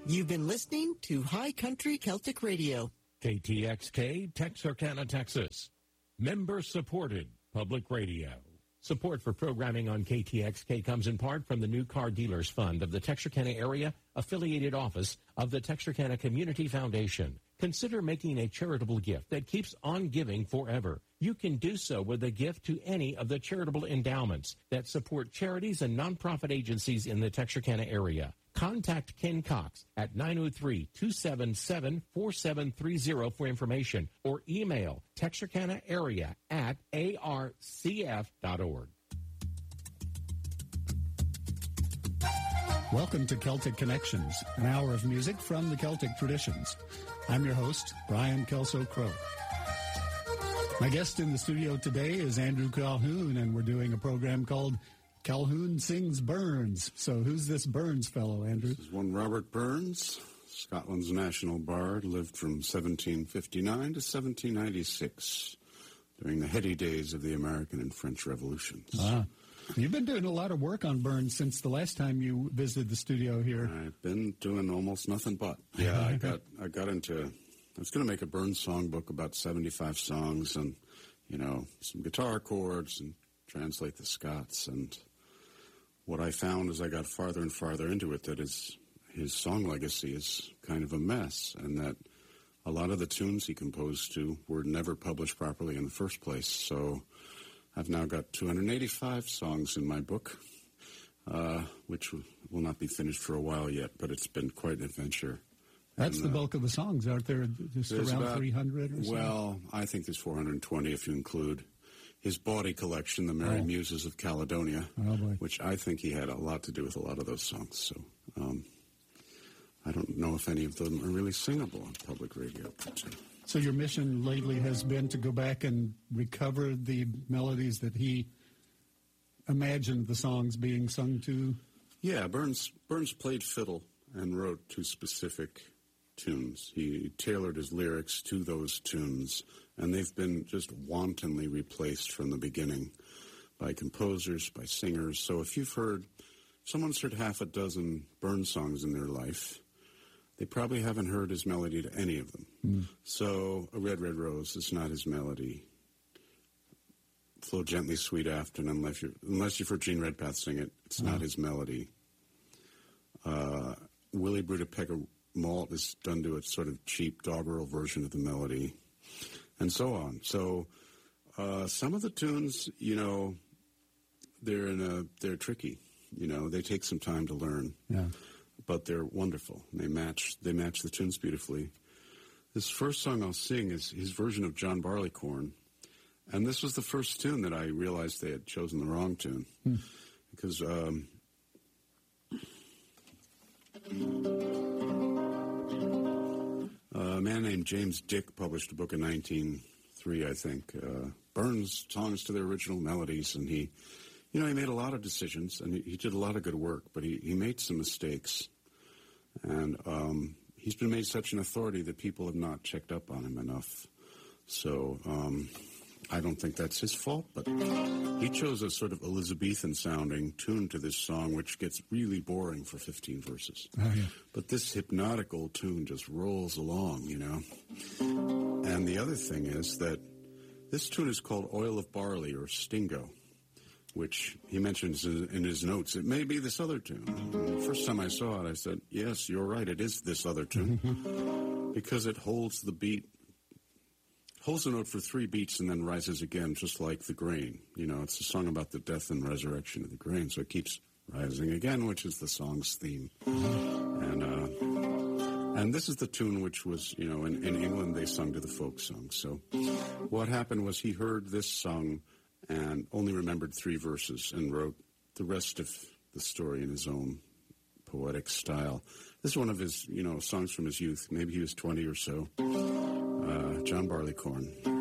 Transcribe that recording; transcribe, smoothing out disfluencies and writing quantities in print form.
You've been listening to High Country Celtic Radio. KTXK, Texarkana, Texas. Member-supported public radio. Support for programming on KTXK comes in part from the New Car Dealers Fund of the Texarkana Area Affiliated Office of the Texarkana Community Foundation. Consider making a charitable gift that keeps on giving forever. You can do so with a gift to any of the charitable endowments that support charities and nonprofit agencies in the Texarkana area. Contact Ken Cox at 903-277-4730 for information or email texarkanaarea@arcf.org. Welcome to Celtic Connections, an hour of music from the Celtic traditions. I'm your host, Brian Kelso Crow. My guest in the studio today is Andrew Calhoun, and we're doing a program called Calhoun Sings Burns. So who's this Burns fellow, Andrew? This is one Robert Burns, Scotland's national bard, lived from 1759 to 1796, during the heady days of the American and French Revolutions. You've been doing a lot of work on Burns since the last time you visited the studio here. I've been doing almost nothing but. Yeah, I got into, I was going to make a Burns songbook, about 75 songs, and, you know, some guitar chords, and translate the Scots, and what I found as I got farther and farther into it, that his song legacy is kind of a mess, and that a lot of the tunes he composed to were never published properly in the first place. So I've now got 285 songs in my book, which will not be finished for a while yet, but it's been quite an adventure. That's the bulk of the songs, aren't there? Just around about 300 or so? Well, I think there's 420 if you include his body collection, the Merry Muses of Caledonia, which I think he had a lot to do with a lot of those songs. So I don't know if any of them are really singable on public radio. So your mission lately has been to go back and recover the melodies that he imagined the songs being sung to? Yeah, Burns played fiddle and wrote to specific tunes. He tailored his lyrics to those tunes, and they've been just wantonly replaced from the beginning by composers, by singers. So if someone's heard half a dozen Burns songs in their life, they probably haven't heard his melody to any of them. So A Red, Red Rose is not his melody. Flow Gently, Sweet Afternoon, unless you've heard Gene Redpath sing it, it's not his melody. Willie Brewed a Peg of Malt is done to a sort of cheap doggerel version of the melody, and so on. So some of the tunes, you know, they're tricky. You know, they take some time to learn, but they're wonderful. They match the tunes beautifully. This first song I'll sing is his version of John Barleycorn, and this was the first tune that I realized they had chosen the wrong tune, because a man named James Dick published a book in 1903, I think, Burns songs to their original melodies, and he made a lot of decisions, and he did a lot of good work, but he made some mistakes, and he's been made such an authority that people have not checked up on him enough. So I don't think that's his fault, but he chose a sort of Elizabethan-sounding tune to this song, which gets really boring for 15 verses. But this hypnotical tune just rolls along, you know. And the other thing is that this tune is called Oil of Barley, or Stingo, which he mentions in his notes. It may be this other tune. And the first time I saw it, I said, yes, you're right, it is this other tune, because it holds the beat, holds the note for 3 beats and then rises again, just like the grain. You know, it's a song about the death and resurrection of the grain, so it keeps rising again, which is the song's theme. And this is the tune which was, you know, in England they sung to the folk song. So what happened was he heard this sung and only remembered 3 verses and wrote the rest of the story in his own poetic style. This is one of his, you know, songs from his youth. Maybe he was 20 or so. John Barleycorn.